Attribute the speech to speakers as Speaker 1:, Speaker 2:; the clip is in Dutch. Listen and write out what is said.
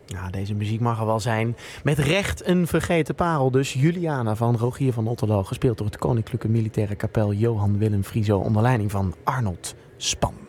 Speaker 1: Ja, deze muziek mag er wel zijn. Met recht een vergeten parel dus. Juliana van Rogier van Otterlo, gespeeld door het Koninklijke Militaire Kapel Johan Willem Frieso onder leiding van Arnold Span.